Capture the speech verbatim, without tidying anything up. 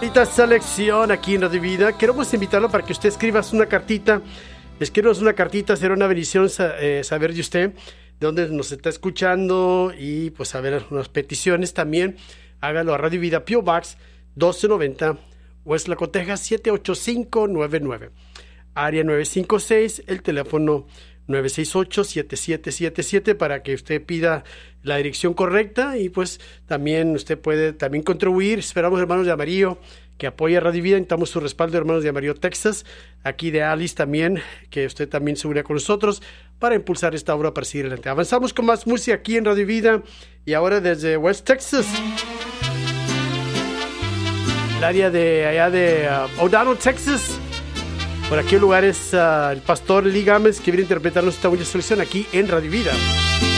bonita selección aquí en Radio Vida. Queremos invitarlo para que usted escriba una cartita. Escríbanos una cartita, será una bendición eh, saber de usted, de dónde nos está escuchando y pues saber unas peticiones también. Hágalo a Radio Vida, P O Box doce noventa, West Laco, Texas siete ocho cinco nueve nueve. Área nueve cinco seis, el teléfono nueve seis ocho, siete siete siete siete para que usted pida la dirección correcta y pues también usted puede también contribuir. Esperamos, hermanos de Amarillo, que apoye a Radio Vida. Necesitamos su respaldo, hermanos de Amarillo, Texas, aquí de Alice también, que usted también se une con nosotros para impulsar esta obra para seguir adelante. Avanzamos con más música aquí en Radio Vida y ahora desde West Texas, el área de allá de uh, O'Donnell, Texas. Por aquí el lugar es uh, el pastor Lee Gámez, que viene a interpretarnos esta buena selección aquí en Radio Vida.